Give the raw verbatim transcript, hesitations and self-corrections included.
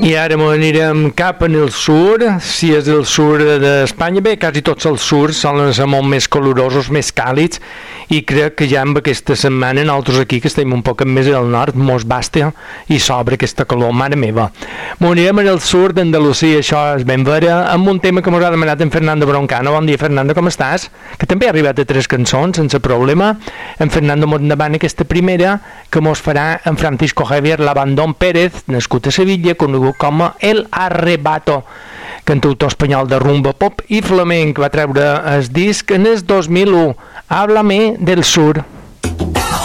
I ara anirem cap en el sud, si és el sud d'Espanya. Bé, quasi tots els surts solen ser molt més calorosos, més càlids, i crec que ja amb aquesta setmana nosaltres aquí, que estem un poc més al nord, mos basta i s'obre aquesta calor, mare meva. M'ho anirem al sud d'Andalusia, això és ben vera, amb un tema que m'ha demanat en Fernando Broncano. Bon dia, Fernando, com estàs? Que també ha arribat a tres cançons, sense problema. En Fernando mos endavant aquesta primera, que mos farà en Francisco Javier Labandón Pérez, nascut a Sevilla, conegut com a El Arrebato, cantautor espanyol de rumba, pop i flamenc. Va treure el disc en el dos mil u. Háblame del sur.